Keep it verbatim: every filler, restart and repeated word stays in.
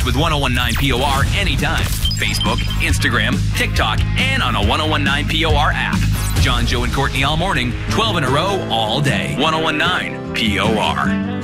with ten nineteen P O R anytime. Facebook, Instagram, TikTok, and on a ten nineteen P O R app. John, Joe, and Courtney all morning, twelve in a row, all day. ten nineteen P O R.